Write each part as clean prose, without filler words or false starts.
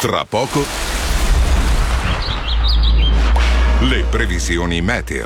Tra poco le previsioni meteo.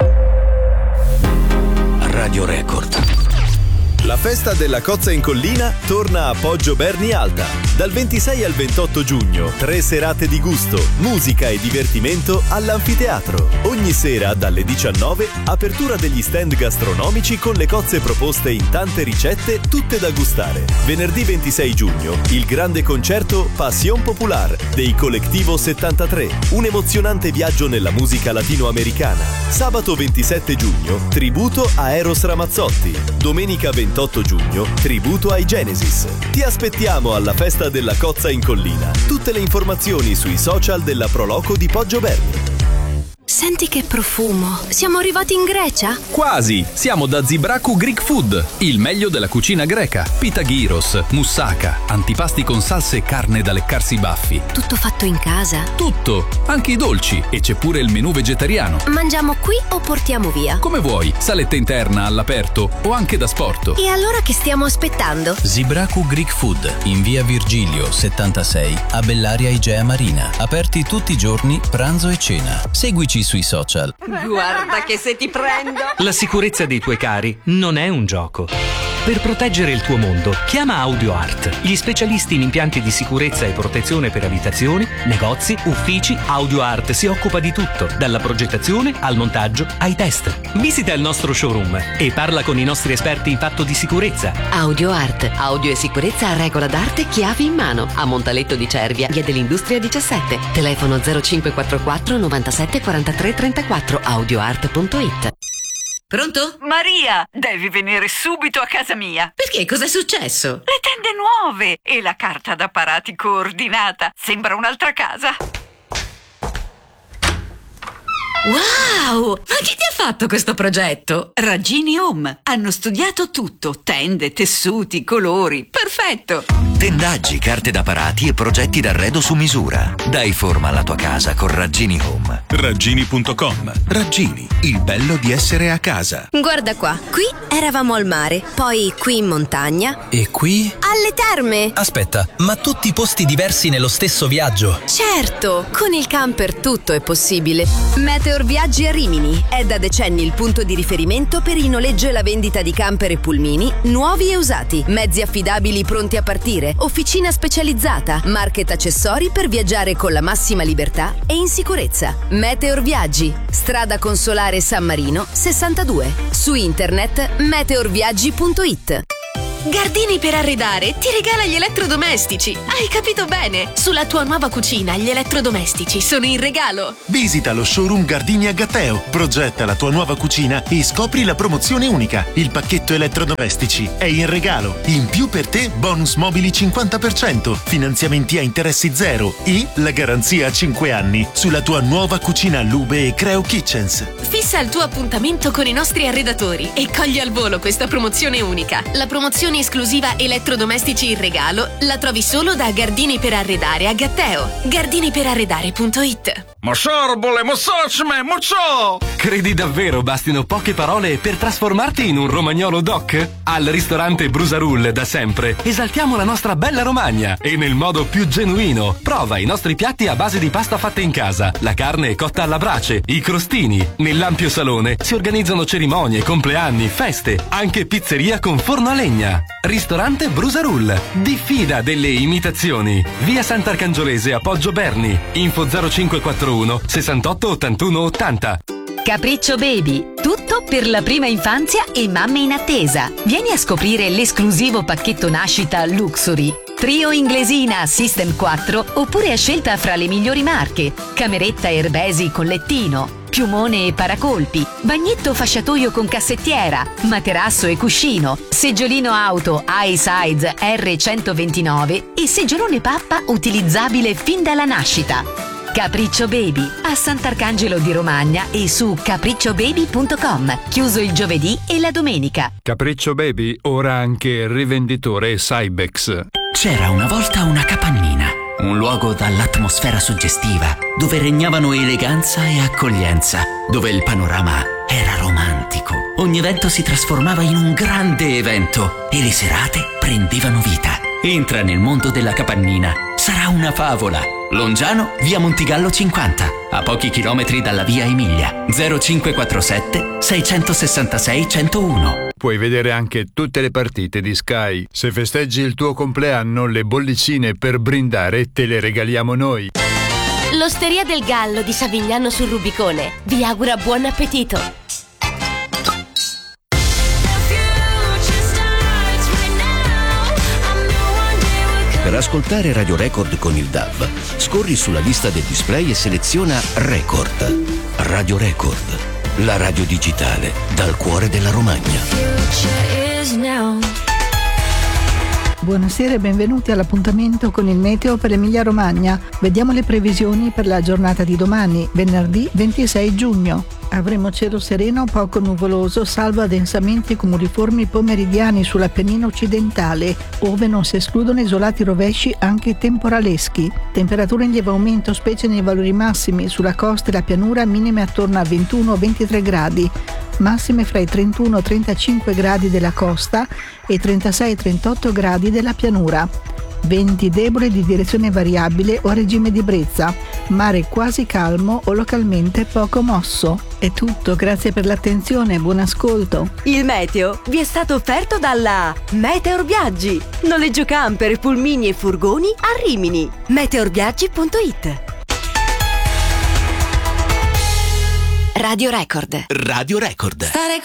Radio Record. La festa della Cozza in Collina torna a Poggio Berni Alta. Dal 26 al 28 giugno, 3 serate di gusto, musica e divertimento all'anfiteatro. Ogni sera dalle 19, apertura degli stand gastronomici con le cozze proposte in tante ricette, tutte da gustare. Venerdì 26 giugno, il grande concerto Passion Popular dei Colectivo 73, un emozionante viaggio nella musica latinoamericana. Sabato 27 giugno, tributo a Eros Ramazzotti. Domenica 28 giugno, tributo ai Genesis. Ti aspettiamo alla festa della Cozza in Collina. Tutte le informazioni sui social della Proloco di Poggio Berni. Senti che profumo. Siamo arrivati in Grecia? Quasi. Siamo da Zibraku Greek Food, il meglio della cucina greca. Pita gyros, moussaka, antipasti con salse e carne da leccarsi i baffi. Tutto fatto in casa? Tutto, anche i dolci, e c'è pure il menù vegetariano. Mangiamo qui o portiamo via? Come vuoi, saletta interna, all'aperto o anche da sporto. E allora che stiamo aspettando? Zibraku Greek Food, in via Virgilio 76, a Bellaria Igea Marina. Aperti tutti i giorni, pranzo e cena. Seguici sui social. Guarda che se ti prendo! La sicurezza dei tuoi cari non è un gioco. Per proteggere il tuo mondo, chiama AudioArt, gli specialisti in impianti di sicurezza e protezione per abitazioni, negozi, uffici. AudioArt si occupa di tutto, dalla progettazione al montaggio ai test. Visita il nostro showroom e parla con i nostri esperti in fatto di sicurezza. AudioArt, audio e sicurezza a regola d'arte, chiavi in mano. A Montaletto di Cervia, via dell'Industria 17. Telefono 0544 97 43 34, audioart.it. Pronto? Maria, devi venire subito a casa mia. Perché? Cos'è successo? Le tende nuove e la carta d'apparati coordinata. Sembra un'altra casa. Wow! Ma chi ti ha fatto questo progetto? Raggini Home. Hanno studiato tutto. Tende, tessuti, colori. Perfetto. Tendaggi, carte d'apparati e progetti d'arredo su misura. Dai forma alla tua casa con Raggini Home. Raggini.com. Raggini, il bello di essere a casa. Guarda qua, qui eravamo al mare, poi qui in montagna. E qui? Alle terme. Aspetta, ma tutti posti diversi nello stesso viaggio? Certo, con il camper tutto è possibile. Meteor Viaggi a Rimini è da decenni il punto di riferimento per il noleggio e la vendita di camper e pulmini nuovi e usati, mezzi affidabili pronti a partire, officina specializzata, market accessori per viaggiare con la massima libertà e in sicurezza. Meteor Viaggi, strada Consolare San Marino 62, su internet meteorviaggi.it. Gardini per arredare ti regala gli elettrodomestici. Hai capito bene? Sulla tua nuova cucina gli elettrodomestici sono in regalo. Visita lo showroom Gardini a Gatteo, progetta la tua nuova cucina e scopri la promozione unica. Il pacchetto elettrodomestici è in regalo. In più per te bonus mobili 50%, finanziamenti a interessi zero e la garanzia a 5 anni sulla tua nuova cucina Lube e Creo Kitchens. Fissa il tuo appuntamento con i nostri arredatori e cogli al volo questa promozione unica. La promozione esclusiva elettrodomestici in regalo la trovi solo da Gardini per arredare a Gatteo. Gardiniperarredare.it. Credi davvero bastino poche parole per trasformarti in un romagnolo doc? Al ristorante Brusarull da sempre esaltiamo la nostra bella Romagna e nel modo più genuino. Prova i nostri piatti a base di pasta fatta in casa, la carne cotta alla brace, i crostini. Nell'ampio salone si organizzano cerimonie, compleanni, feste, anche pizzeria con forno a legna. Ristorante Brusarull, diffida delle imitazioni. Via Sant'Arcangiolese a Poggio Berni. Info 0541 68 81 80. Capriccio Baby, tutto per la prima infanzia e mamme in attesa. Vieni a scoprire l'esclusivo pacchetto nascita Luxury. Trio inglesina System 4 oppure a scelta fra le migliori marche. Cameretta Herbesi con lettino, piumone e paracolpi, bagnetto fasciatoio con cassettiera, materasso e cuscino, seggiolino auto iSize R129 e seggiolone pappa utilizzabile fin dalla nascita. Capriccio Baby a Sant'Arcangelo di Romagna e su capricciobaby.com. Chiuso il giovedì e la domenica. Capriccio Baby ora anche rivenditore Cybex. C'era una volta una capannina, un luogo dall'atmosfera suggestiva, dove regnavano eleganza e accoglienza, dove il panorama era romantico. Ogni evento si trasformava in un grande evento e le serate prendevano vita. Entra nel mondo della capannina sarà una favola. Longiano, via Montigallo 50, a pochi chilometri dalla via Emilia. 0547 666 101. Puoi vedere anche tutte le partite di Sky. Se festeggi il tuo compleanno, le bollicine per brindare te le regaliamo noi. L'Osteria del Gallo di Savignano sul Rubicone vi augura buon appetito. Per ascoltare Radio Record con il DAB, scorri sulla lista del display e seleziona Record. Radio Record, la radio digitale dal cuore della Romagna. Buonasera e benvenuti all'appuntamento con il meteo per Emilia Romagna. Vediamo le previsioni per la giornata di domani, venerdì 26 giugno. Avremo cielo sereno poco nuvoloso, salvo addensamenti cumuliformi pomeridiani sull'Appennino occidentale, ove non si escludono isolati rovesci anche temporaleschi. Temperature in lieve aumento, specie nei valori massimi sulla costa e la pianura, minime attorno a 21-23 gradi. Massime fra i 31 e 35 gradi della costa e 36 e 38 gradi della pianura. Venti deboli di direzione variabile o a regime di brezza. Mare quasi calmo o localmente poco mosso. È tutto, grazie per l'attenzione, buon ascolto. Il meteo vi è stato offerto dalla Meteor Viaggi. Noleggio camper, pulmini e furgoni a Rimini. meteorviaggi.it. Radio Record. Radio Record. Stare